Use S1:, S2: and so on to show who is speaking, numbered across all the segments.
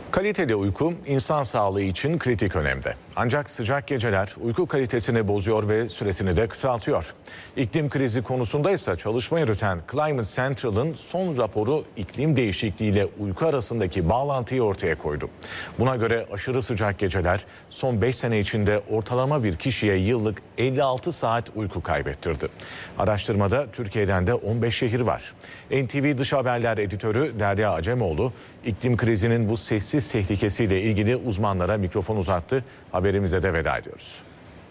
S1: Kaliteli uyku insan sağlığı için kritik önemde. Ancak sıcak geceler uyku kalitesini bozuyor ve süresini de kısaltıyor. İklim krizi konusunda ise çalışma yürüten Climate Central'ın son raporu iklim değişikliğiyle uyku arasındaki bağlantıyı ortaya koydu. Buna göre aşırı sıcak geceler son 5 sene içinde ortalama bir kişiye yıllık 56 saat uyku kaybettirdi. Araştırmada Türkiye'den de 15 şehir var. NTV Dış Haberler editörü Derya Acemoğlu, iklim krizinin bu sessiz tehlikesiyle ilgili uzmanlara mikrofon uzattı. Haberimize de veda ediyoruz.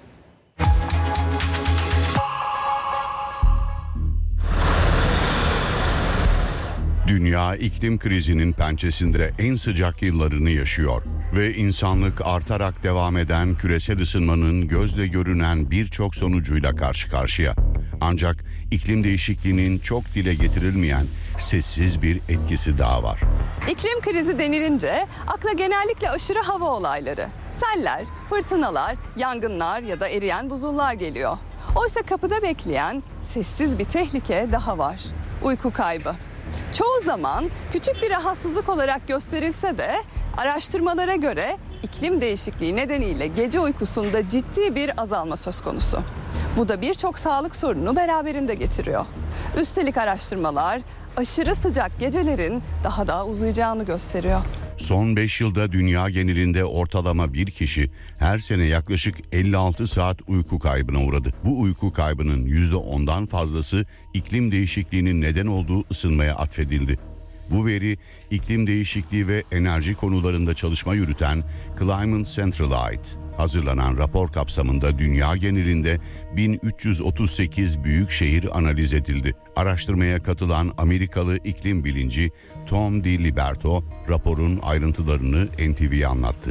S2: Dünya iklim krizinin pençesinde en sıcak yıllarını yaşıyor ve insanlık artarak devam eden küresel ısınmanın gözle görünen birçok sonucuyla karşı karşıya. Ancak iklim değişikliğinin çok dile getirilmeyen sessiz bir etkisi daha var.
S3: İklim krizi denilince akla genellikle aşırı hava olayları, seller, fırtınalar, yangınlar ya da eriyen buzullar geliyor. Oysa kapıda bekleyen sessiz bir tehlike daha var. Uyku kaybı. Çoğu zaman küçük bir rahatsızlık olarak gösterilse de araştırmalara göre iklim değişikliği nedeniyle gece uykusunda ciddi bir azalma söz konusu. Bu da birçok sağlık sorununu beraberinde getiriyor. Üstelik araştırmalar aşırı sıcak gecelerin daha da uzayacağını gösteriyor.
S2: Son 5 yılda dünya genelinde ortalama bir kişi her sene yaklaşık 56 saat uyku kaybına uğradı. Bu uyku kaybının %10'dan fazlası iklim değişikliğinin neden olduğu ısınmaya atfedildi. Bu veri iklim değişikliği ve enerji konularında çalışma yürüten Climate Central'a ait. Hazırlanan rapor kapsamında dünya genelinde 1338 büyük şehir analiz edildi. Araştırmaya katılan Amerikalı iklim bilimci Tom DiLiberto raporun ayrıntılarını NTV'ye anlattı.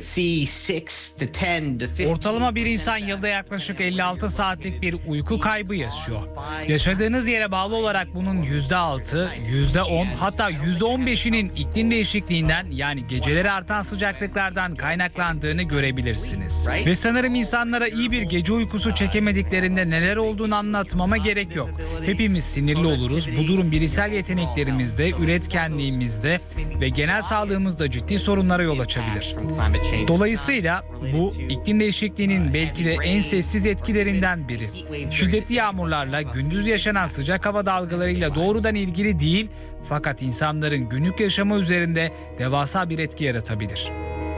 S4: Ortalama bir insan yılda yaklaşık 56 saatlik bir uyku kaybı yaşıyor. Yaşadığınız yere bağlı olarak bunun %6, %10 hatta %15'inin iklim değişikliğinden yani geceleri artan sıcaklıklardan kaynaklandığını görebilirsiniz. Ve sanırım insanlara iyi bir gece uykusu çekemediklerinde neler olduğunu anlatmama gerek yok. Hepimiz sinirli oluruz. Bu durum bilişsel yeteneklerimizde, üretkenliğimizde ve genel sağlığımızda ciddi sorunlara yol açabilir. Dolayısıyla bu iklim değişikliğinin belki de en sessiz etkilerinden biri. Şiddetli yağmurlarla, gündüz yaşanan sıcak hava dalgalarıyla doğrudan ilgili değil, fakat insanların günlük yaşamı üzerinde devasa bir etki yaratabilir.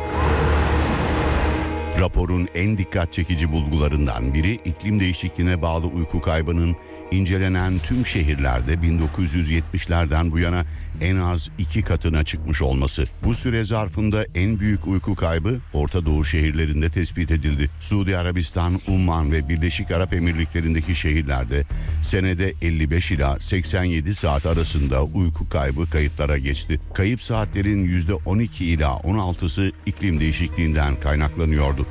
S2: Raporun en dikkat çekici bulgularından biri iklim değişikliğine bağlı uyku kaybının incelenen tüm şehirlerde 1970'lerden bu yana en az 2 katına çıkmış olması. Bu süre zarfında en büyük uyku kaybı Orta Doğu şehirlerinde tespit edildi. Suudi Arabistan, Umman ve Birleşik Arap Emirlikleri'ndeki şehirlerde senede 55 ila 87 saat arasında uyku kaybı kayıtlara geçti. Kayıp saatlerin %12 ila 16'sı iklim değişikliğinden kaynaklanıyordu.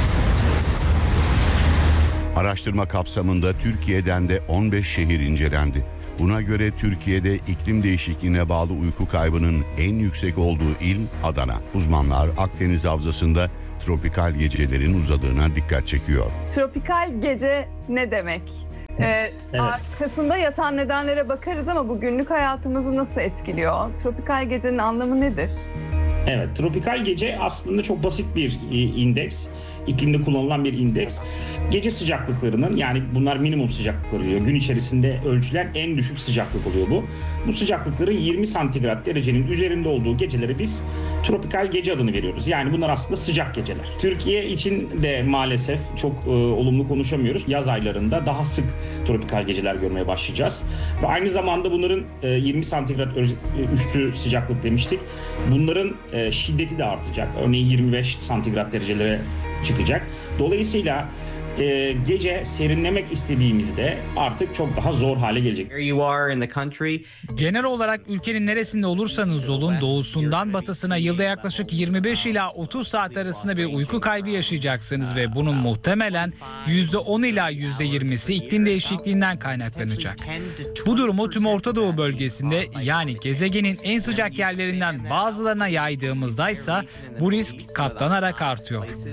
S2: Araştırma kapsamında Türkiye'den de 15 şehir incelendi. Buna göre Türkiye'de iklim değişikliğine bağlı uyku kaybının en yüksek olduğu il Adana. Uzmanlar Akdeniz Havzası'nda tropikal gecelerin uzadığına dikkat çekiyor.
S3: Tropikal gece ne demek? Evet. Arkasında yatan nedenlere bakarız ama bu günlük hayatımızı nasıl etkiliyor? Tropikal gecenin anlamı nedir?
S5: Evet, tropikal gece aslında çok basit bir indeks. İklimde kullanılan bir indeks. Gece sıcaklıklarının, yani bunlar minimum sıcaklıklar oluyor. Gün içerisinde ölçülen en düşük sıcaklık oluyor bu. Bu sıcaklıkların 20 santigrat derecenin üzerinde olduğu gecelere biz tropikal gece adını veriyoruz. Yani bunlar aslında sıcak geceler. Türkiye için de maalesef çok olumlu konuşamıyoruz. Yaz aylarında daha sık tropikal geceler görmeye başlayacağız. Ve aynı zamanda bunların 20 santigrat üstü sıcaklık demiştik. Bunların şiddeti de artacak. Örneğin 25 santigrat derecelere çıkacak. Dolayısıyla gece serinlemek istediğimizde artık çok daha zor hale gelecek.
S4: Genel olarak ülkenin neresinde olursanız olun doğusundan batısına yılda yaklaşık 25 ila 30 saat arasında bir uyku kaybı yaşayacaksınız ve bunun muhtemelen %10 ila %20'si iklim değişikliğinden kaynaklanacak. Bu durumu tüm Orta Doğu bölgesinde, yani gezegenin en sıcak yerlerinden bazılarına yaydığımızdaysa bu risk katlanarak artıyor.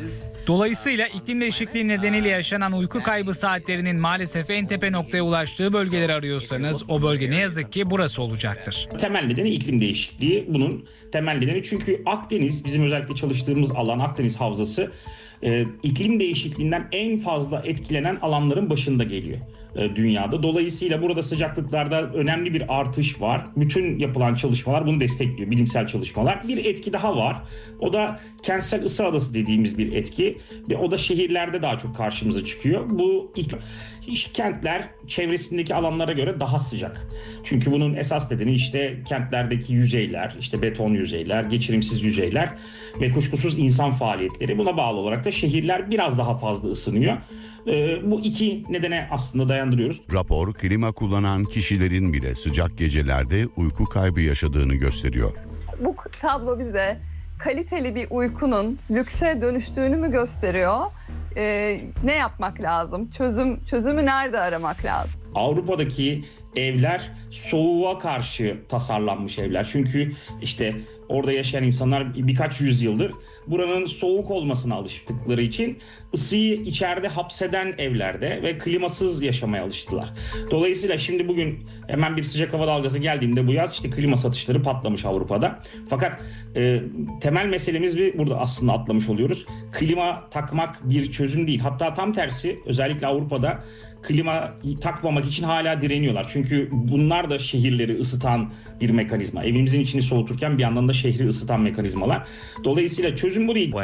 S4: Dolayısıyla iklim değişikliği nedeniyle yaşanan uyku kaybı saatlerinin maalesef en tepe noktaya ulaştığı bölgeleri arıyorsanız o bölge ne yazık ki burası olacaktır.
S5: Temel nedeni iklim değişikliği. Bunun temel nedeni çünkü Akdeniz, bizim özellikle çalıştığımız alan Akdeniz Havzası iklim değişikliğinden en fazla etkilenen alanların başında geliyor dünyada. Dolayısıyla burada sıcaklıklarda önemli bir artış var. Bütün yapılan çalışmalar bunu destekliyor, bilimsel çalışmalar. Bir etki daha var. O da kentsel ısı adası dediğimiz bir etki ve o da şehirlerde daha çok karşımıza çıkıyor. Bu kentler çevresindeki alanlara göre daha sıcak. Çünkü bunun esas nedeni işte kentlerdeki yüzeyler, işte beton yüzeyler, geçirimsiz yüzeyler ve kuşkusuz insan faaliyetleri. Buna bağlı olarak da şehirler biraz daha fazla ısınıyor. Bu iki nedene aslında dayandırıyoruz.
S2: Rapor, klima kullanan kişilerin bile sıcak gecelerde uyku kaybı yaşadığını gösteriyor.
S3: Bu tablo bize kaliteli bir uykunun lükse dönüştüğünü mü gösteriyor? Ne yapmak lazım? Çözümü nerede aramak lazım?
S5: Avrupa'daki evler soğuğa karşı tasarlanmış evler. Çünkü işte orada yaşayan insanlar birkaç yüzyıldır buranın soğuk olmasına alıştıkları için ısıyı içeride hapseden evlerde ve klimasız yaşamaya alıştılar. Dolayısıyla şimdi bugün hemen bir sıcak hava dalgası geldiğinde bu yaz işte klima satışları patlamış Avrupa'da. Fakat temel meselemiz burada aslında atlamış oluyoruz. Klima takmak bir çözüm değil. Hatta tam tersi, özellikle Avrupa'da klima takmamak için hala direniyorlar. Çünkü bunlar da şehirleri ısıtan bir mekanizma. Evimizin içini soğuturken bir yandan da şehri ısıtan mekanizmalar. Dolayısıyla çözüm bu değil.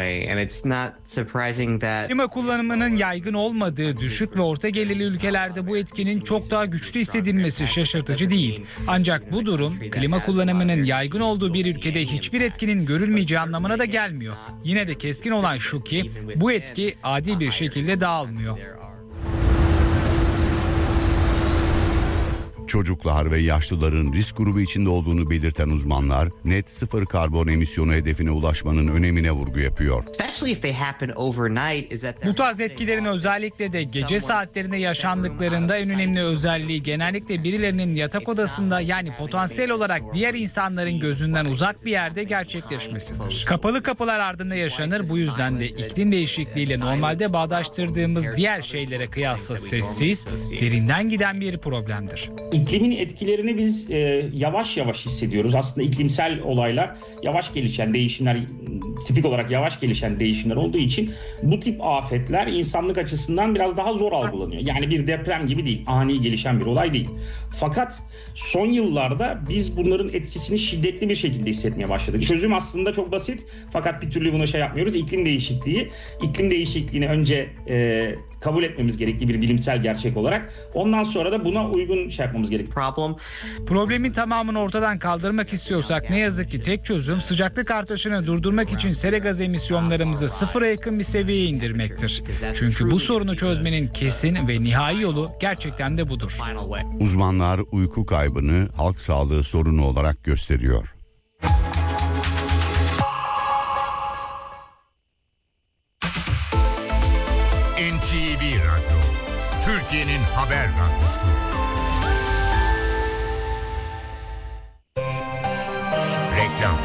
S4: Klima kullanımının yaygın olmadığı düşük ve orta gelirli ülkelerde bu etkinin çok daha güçlü hissedilmesi şaşırtıcı değil. Ancak bu durum klima kullanımının yaygın olduğu bir ülkede hiçbir etkinin görülmeyeceği anlamına da gelmiyor. Yine de keskin olan şu ki bu etki adil bir şekilde dağılmıyor.
S2: Çocuklar ve yaşlıların risk grubu içinde olduğunu belirten uzmanlar, net sıfır karbon emisyonu hedefine ulaşmanın önemine vurgu yapıyor.
S4: Bu tarz etkilerin özellikle de gece saatlerinde yaşandıklarında en önemli özelliği genellikle birilerinin yatak odasında, yani potansiyel olarak diğer insanların gözünden uzak bir yerde gerçekleşmesidir. Kapalı kapılar ardında yaşanır, bu yüzden de iklim değişikliğiyle normalde bağdaştırdığımız diğer şeylere kıyasla sessiz, derinden giden bir problemdir.
S5: İklimin etkilerini biz yavaş yavaş hissediyoruz. Aslında iklimsel olaylar yavaş gelişen değişimler, tipik olarak yavaş gelişen değişimler olduğu için bu tip afetler insanlık açısından biraz daha zor algılanıyor. Yani bir deprem gibi değil, ani gelişen bir olay değil. Fakat son yıllarda biz bunların etkisini şiddetli bir şekilde hissetmeye başladık. Çözüm aslında çok basit, fakat bir türlü bunu yapmıyoruz. İklim değişikliği. İklim değişikliğini önce kabul etmemiz gerekli bir bilimsel gerçek olarak. Ondan sonra da buna uygun yapmamız gerekli.
S4: Problemin tamamını ortadan kaldırmak istiyorsak ne yazık ki tek çözüm sıcaklık artışını durdurmak için sera gaz emisyonlarımızı sıfıra yakın bir seviyeye indirmektir. Çünkü bu sorunu çözmenin kesin ve nihai yolu gerçekten de budur.
S2: Uzmanlar uyku kaybını halk sağlığı sorunu olarak gösteriyor.
S6: NTV Radyo, Türkiye'nin haber radyosu. Reklam.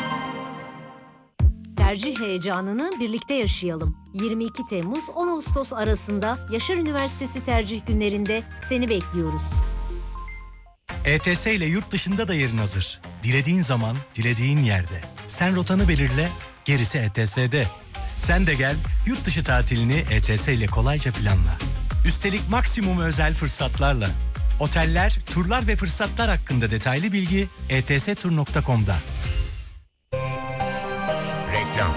S7: Tercih heyecanını birlikte yaşayalım. 22 Temmuz 10 Ağustos arasında Yaşar Üniversitesi tercih günlerinde seni bekliyoruz.
S8: ETS ile yurt dışında da yerin hazır. Dilediğin zaman, dilediğin yerde. Sen rotanı belirle, gerisi ETS'de. Sen de gel, yurt dışı tatilini ETS ile kolayca planla. Üstelik maksimum özel fırsatlarla. Oteller, turlar ve fırsatlar hakkında detaylı bilgi etstur.com'da.
S6: Reklam.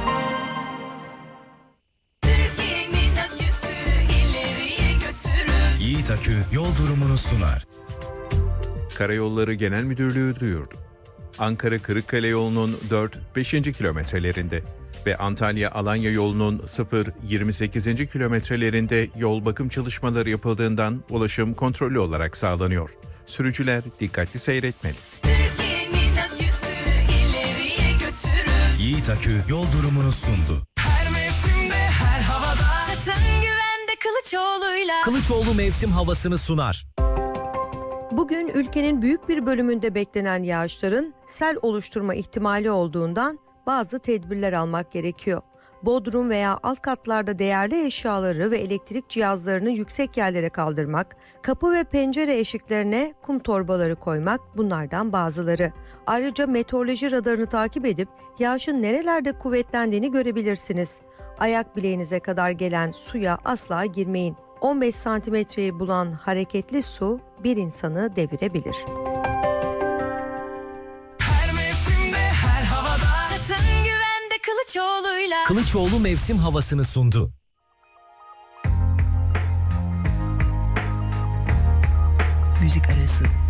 S9: Yiğit Akü yol durumunu sunar.
S10: Karayolları Genel Müdürlüğü duyurdu. Ankara Kırıkkale yolunun 4-5. kilometrelerinde ve Antalya-Alanya yolunun 0-28. kilometrelerinde yol bakım çalışmaları yapıldığından ulaşım kontrollü olarak sağlanıyor. Sürücüler dikkatli seyretmeli.
S9: Yiğit Akü yol durumunu sundu.
S11: Her mevsimde, her havada. Çatın güvende Kılıçoğlu'yla.
S9: Kılıçoğlu mevsim havasını sunar.
S12: Bugün ülkenin büyük bir bölümünde beklenen yağışların sel oluşturma ihtimali olduğundan bazı tedbirler almak gerekiyor. Bodrum veya alt katlarda değerli eşyaları ve elektrik cihazlarını yüksek yerlere kaldırmak, kapı ve pencere eşiklerine kum torbaları koymak bunlardan bazıları. Ayrıca meteoroloji radarını takip edip yağışın nerelerde kuvvetlendiğini görebilirsiniz. Ayak bileğinize kadar gelen suya asla girmeyin. 15 santimetreyi bulan hareketli su bir insanı devirebilir.
S11: Her mevsimde her havada Çetin güvende Kılıçoğlu'yla.
S9: Kılıçoğlu mevsim havasını sundu.
S11: Müzik arası